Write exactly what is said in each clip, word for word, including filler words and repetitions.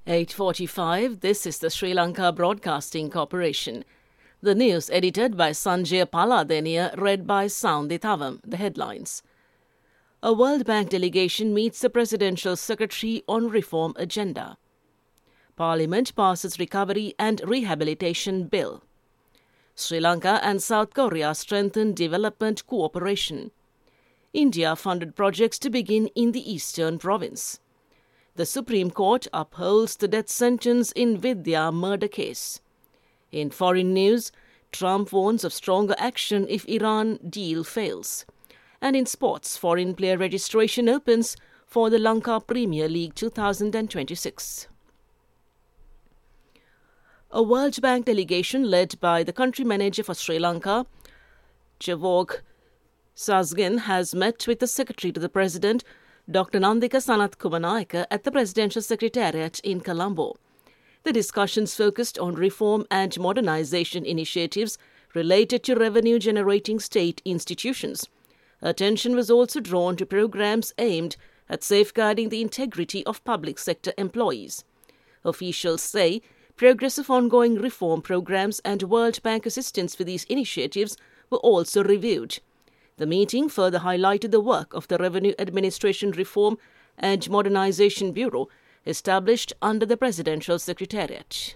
eight forty-five, this is the Sri Lanka Broadcasting Corporation. The news edited by Sanjay Paladenia, read by Soundit Thavam. The headlines. A World Bank delegation meets the Presidential Secretary on reform agenda. Parliament passes Recovery and Rehabilitation Bill. Sri Lanka and South Korea strengthen development cooperation. India funded projects to begin in the Eastern Province. The Supreme Court upholds the death sentence in Vidya murder case. In foreign news, Trump warns of stronger action if Iran deal fails. And in sports, foreign player registration opens for the Lanka Premier League two thousand twenty-six. A World Bank delegation led by the country manager for Sri Lanka, Chevok Sazgin, has met with the Secretary to the President, Doctor Nandika Sanath Kumanayaka, at the Presidential Secretariat in Colombo. The discussions focused on reform and modernization initiatives related to revenue-generating state institutions. Attention was also drawn to programs aimed at safeguarding the integrity of public sector employees. Officials say progress of ongoing reform programs and World Bank assistance for these initiatives were also reviewed. The meeting further highlighted the work of the Revenue Administration Reform and Modernization Bureau established under the Presidential Secretariat.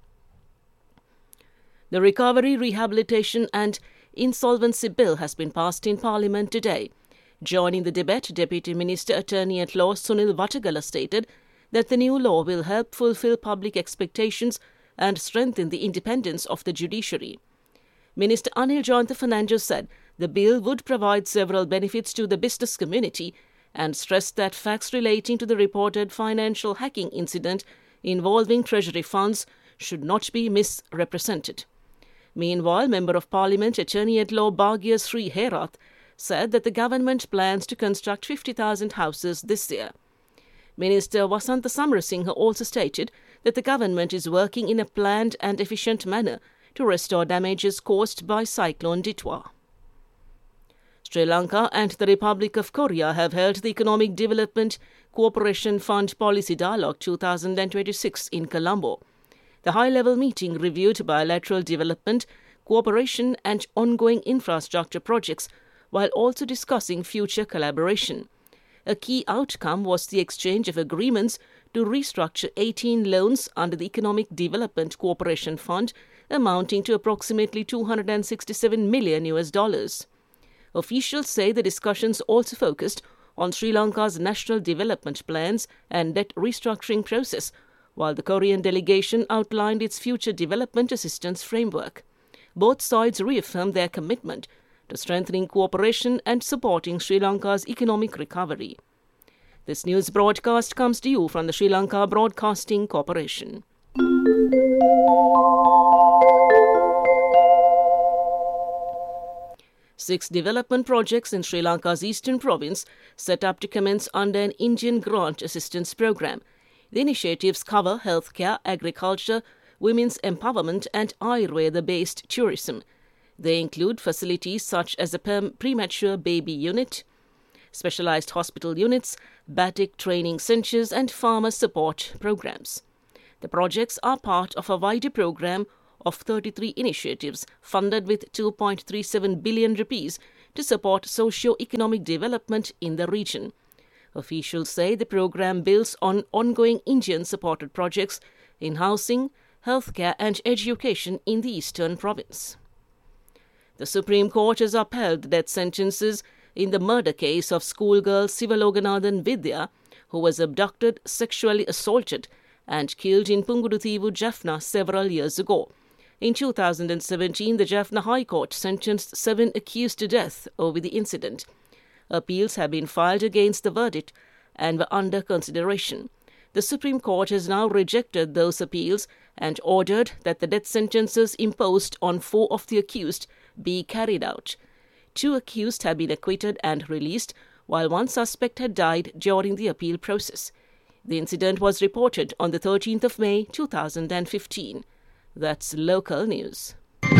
The Recovery, Rehabilitation and Insolvency Bill has been passed in Parliament today. Joining the debate, Deputy Minister Attorney at Law Sunil Vatagala stated that the new law will help fulfill public expectations and strengthen the independence of the judiciary. Minister Anil Jayanta Fernandes said the bill would provide several benefits to the business community and stressed that facts relating to the reported financial hacking incident involving Treasury funds should not be misrepresented. Meanwhile, Member of Parliament Attorney at Law Bhagya Sri Herath said that the government plans to construct fifty thousand houses this year. Minister Vasantha Samarasinghe also stated that the government is working in a planned and efficient manner to restore damages caused by Cyclone Ditwa. Sri Lanka and the Republic of Korea have held the Economic Development Cooperation Fund Policy Dialogue two thousand twenty-six in Colombo. The high-level meeting reviewed bilateral development, cooperation and ongoing infrastructure projects while also discussing future collaboration. A key outcome was the exchange of agreements to restructure eighteen loans under the Economic Development Cooperation Fund amounting to approximately two hundred sixty-seven million U S dollars. Officials say the discussions also focused on Sri Lanka's national development plans and debt restructuring process, while the Korean delegation outlined its future development assistance framework. Both sides reaffirmed their commitment to strengthening cooperation and supporting Sri Lanka's economic recovery. This news broadcast comes to you from the Sri Lanka Broadcasting Corporation. Six development projects in Sri Lanka's Eastern Province set up to commence under an Indian grant assistance program. The initiatives cover healthcare, agriculture, women's empowerment and Ayurveda-based tourism. They include facilities such as a premature baby unit, specialized hospital units, batik training centers and farmer support programs. The projects are part of a wider program of thirty-three initiatives funded with two point three seven billion rupees to support socio-economic development in the region. Officials say the program builds on ongoing Indian-supported projects in housing, healthcare and education in the Eastern Province. The Supreme Court has upheld the death sentences in the murder case of schoolgirl Sivaloganathan Vidya, who was abducted, sexually assaulted and killed in Punguduthivu, Jaffna several years ago. In two thousand seventeen, the Jaffna High Court sentenced seven accused to death over the incident. Appeals have been filed against the verdict and were under consideration. The Supreme Court has now rejected those appeals and ordered that the death sentences imposed on four of the accused be carried out. Two accused have been acquitted and released, while one suspect had died during the appeal process. The incident was reported on the thirteenth of May two thousand fifteen. That's local news.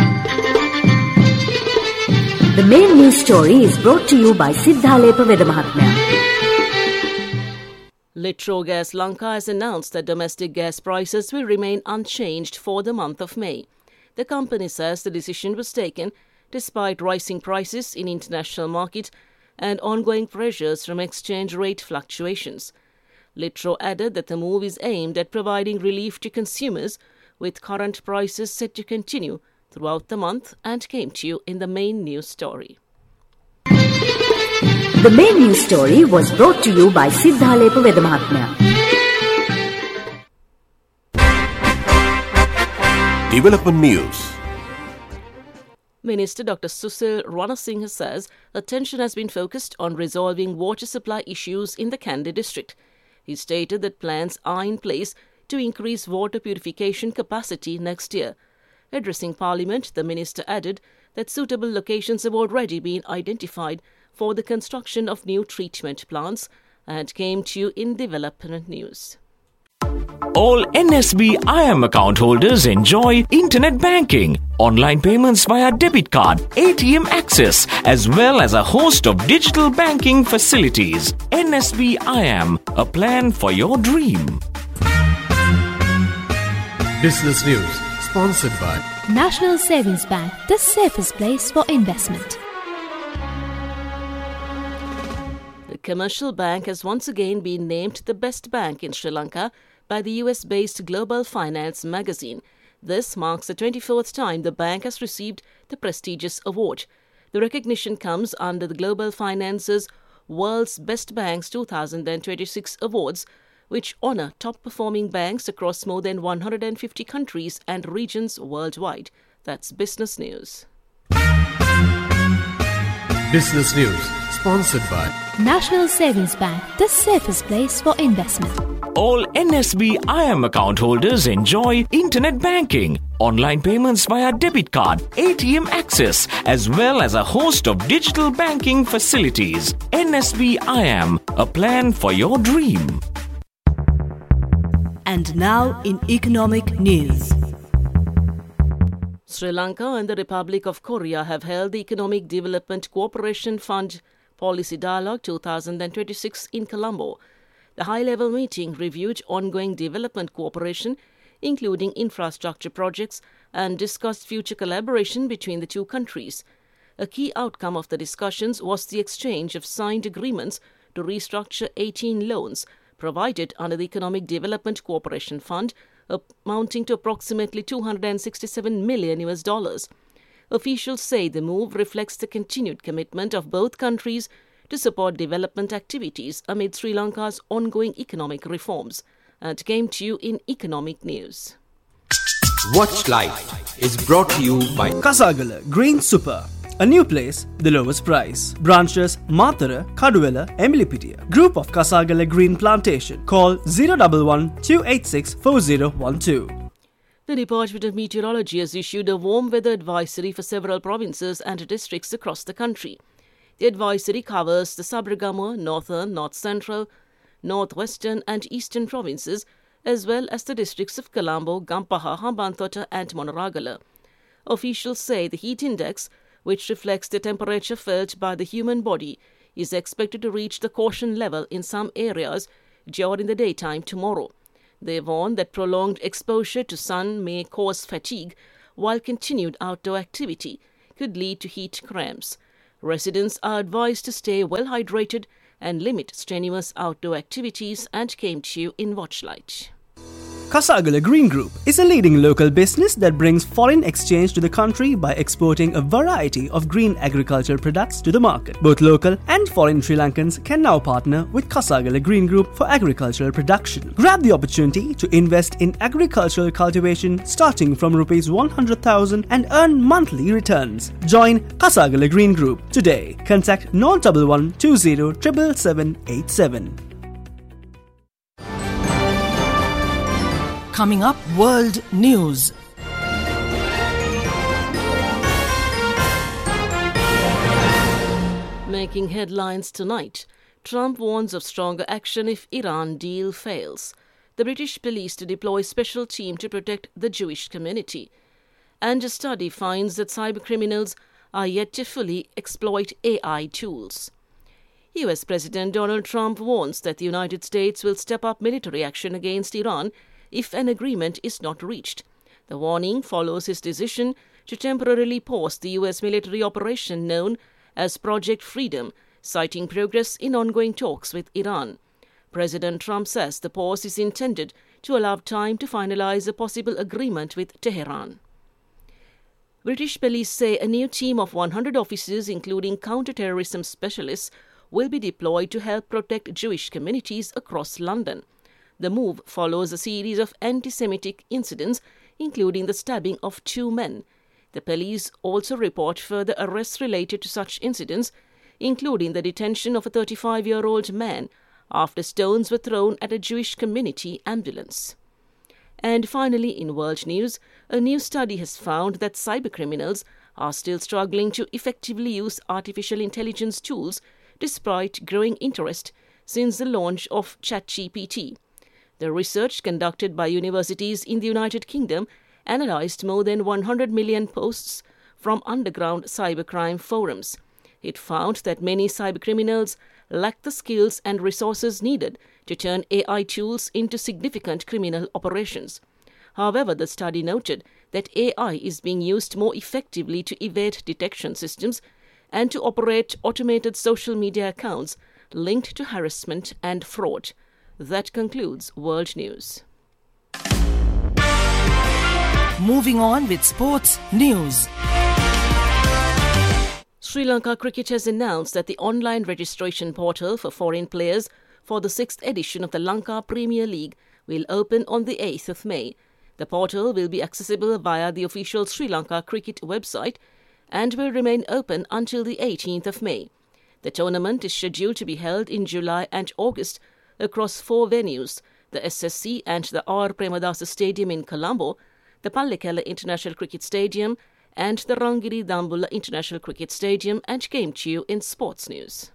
The main news story is brought to you by Siddhalepa Veda Mahatmya. Litro Gas Lanka has announced that domestic gas prices will remain unchanged for the month of May. The company says the decision was taken despite rising prices in international markets and ongoing pressures from exchange rate fluctuations. Litro added that the move is aimed at providing relief to consumers, with current prices set to continue throughout the month, and came to you in the main news story. The main news story was brought to you by Siddhalepa Vedamahatmya. Development News. Minister Doctor Susil Ranasinghe says attention has been focused on resolving water supply issues in the Kandy district. He stated that plans are in place to increase water purification capacity next year. Addressing Parliament, the minister added that suitable locations have already been identified for the construction of new treatment plants, and came to you in Development News. All N S B I M account holders enjoy internet banking, online payments via debit card, A T M access, as well as a host of digital banking facilities. N S B I M, a plan for your dream. Business News, sponsored by National Savings Bank, the safest place for investment. The Commercial Bank has once again been named the best bank in Sri Lanka by the U S-based Global Finance magazine. This marks the twenty-fourth time the bank has received the prestigious award. The recognition comes under the Global Finance's World's Best Banks two thousand twenty-six awards, which honour top-performing banks across more than one hundred fifty countries and regions worldwide. That's Business News. Business News, sponsored by National Savings Bank, the safest place for investment. All N S B I M account holders enjoy internet banking, online payments via debit card, A T M access, as well as a host of digital banking facilities. N S B I M, a plan for your dream. And now in economic news. Sri Lanka and the Republic of Korea have held the Economic Development Cooperation Fund Policy Dialogue two thousand twenty-six in Colombo. The high-level meeting reviewed ongoing development cooperation, including infrastructure projects, and discussed future collaboration between the two countries. A key outcome of the discussions was the exchange of signed agreements to restructure eighteen loans provided under the Economic Development Cooperation Fund, amounting to approximately two hundred sixty-seven million U S dollars. Officials say the move reflects the continued commitment of both countries to support development activities amid Sri Lanka's ongoing economic reforms, and came to you in Economic News. Watch Life is brought to you by Kasagala Green Super. A new place, the lowest price. Branches Mathura, Kaduwela, Emilipitiya. Group of Kasagala Green Plantation. Call zero one one, two eight six, four zero one two. The Department of Meteorology has issued a warm weather advisory for several provinces and districts across the country. The advisory covers the Sabaragamuwa, Northern, North Central, Northwestern and Eastern provinces, as well as the districts of Colombo, Gampaha, Hambantota and Monoragala. Officials say the heat index, which reflects the temperature felt by the human body, is expected to reach the caution level in some areas during the daytime tomorrow. They warn that prolonged exposure to sun may cause fatigue, while continued outdoor activity could lead to heat cramps. Residents are advised to stay well hydrated and limit strenuous outdoor activities, and came to you in Watchlight. Kasagala Green Group is a leading local business that brings foreign exchange to the country by exporting a variety of green agricultural products to the market. Both local and foreign Sri Lankans can now partner with Kasagala Green Group for agricultural production. Grab the opportunity to invest in agricultural cultivation starting from rupees one hundred thousand and earn monthly returns. Join Kasagala Green Group today. Contact zero one one, two zero seven seven eight seven. Coming up, World News. Making headlines tonight, Trump warns of stronger action if Iran deal fails. The British police to deploy special team to protect the Jewish community. And a study finds that cybercriminals are yet to fully exploit A I tools. U S President Donald Trump warns that the United States will step up military action against Iran if an agreement is not reached. The warning follows his decision to temporarily pause the U S military operation known as Project Freedom, citing progress in ongoing talks with Iran. President Trump says the pause is intended to allow time to finalize a possible agreement with Tehran. British police say a new team of one hundred officers, including counter-terrorism specialists, will be deployed to help protect Jewish communities across London. The move follows a series of anti-Semitic incidents, including the stabbing of two men. The police also report further arrests related to such incidents, including the detention of a thirty-five-year-old man after stones were thrown at a Jewish community ambulance. And finally, in world news, a new study has found that cybercriminals are still struggling to effectively use artificial intelligence tools despite growing interest since the launch of ChatGPT. The research conducted by universities in the United Kingdom analysed more than one hundred million posts from underground cybercrime forums. It found that many cybercriminals lack the skills and resources needed to turn A I tools into significant criminal operations. However, the study noted that A I is being used more effectively to evade detection systems and to operate automated social media accounts linked to harassment and fraud. That concludes World News. Moving on with sports news. Sri Lanka Cricket has announced that the online registration portal for foreign players for the sixth edition of the Lanka Premier League will open on the eighth of May. The portal will be accessible via the official Sri Lanka Cricket website and will remain open until the eighteenth of May. The tournament is scheduled to be held in July and August across four venues: the S S C and the R. Premadasa Stadium in Colombo, the Pallekele International Cricket Stadium, and the Rangiri Dambulla International Cricket Stadium. And came to you in sports news.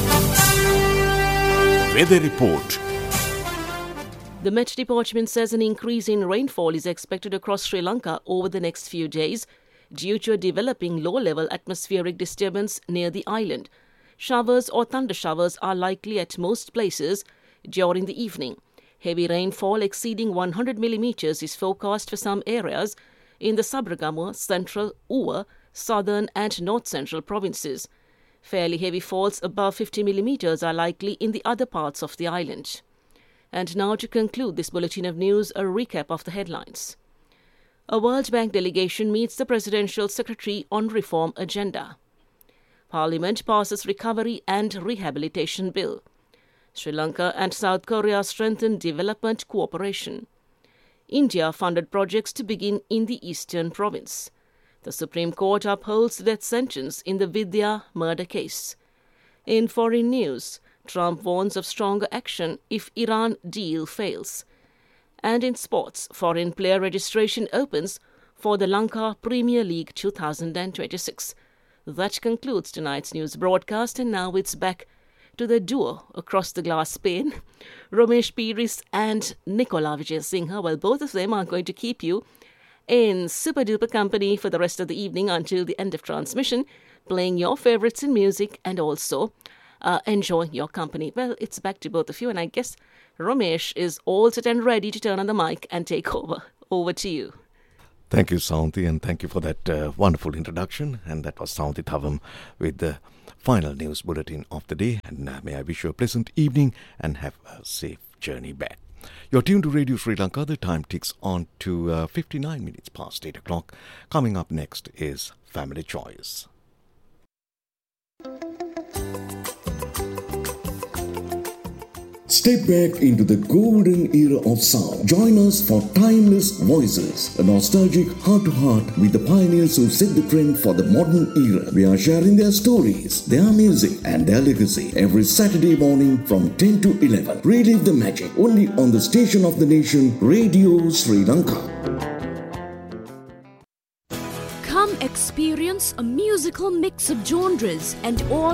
Weather report. The Met Department says an increase in rainfall is expected across Sri Lanka over the next few days due to a developing low-level atmospheric disturbance near the island. Showers or thunder showers are likely at most places during the evening. Heavy rainfall exceeding one hundred millimetres is forecast for some areas in the Sabaragamuwa, Central, Uva, Southern and North Central provinces. Fairly heavy falls above fifty millimetres are likely in the other parts of the island. And now to conclude this bulletin of news, a recap of the headlines. A World Bank delegation meets the Presidential Secretary on reform agenda. Parliament passes Recovery and Rehabilitation Bill. Sri Lanka and South Korea strengthen development cooperation. India funded projects to begin in the Eastern Province. The Supreme Court upholds the death sentence in the Vidya murder case. In foreign news, Trump warns of stronger action if Iran deal fails. And in sports, foreign player registration opens for the Lanka Premier League two thousand twenty-six. That concludes tonight's news broadcast, and now it's back to the duo across the glass pane, Romesh Piris and Nicola Vijay-Singha. Well, both of them are going to keep you in super-duper company for the rest of the evening until the end of transmission, playing your favourites in music and also uh, enjoying your company. Well, it's back to both of you, and I guess Romesh is all set and ready to turn on the mic and take over. Over to you. Thank you, Saunti, and thank you for that uh, wonderful introduction. And that was Saunti Thavam with the final news bulletin of the day. And uh, may I wish you a pleasant evening and have a safe journey back. You're tuned to Radio Sri Lanka. The time ticks on to uh, fifty-nine minutes past eight o'clock. Coming up next is Family Choice. Step back into the golden era of sound. Join us for Timeless Voices, a nostalgic heart-to-heart with the pioneers who set the trend for the modern era. We are sharing their stories, their music and their legacy every Saturday morning from ten to eleven. Relive the magic only on the station of the nation, Radio Sri Lanka. Come experience a musical mix of genres and all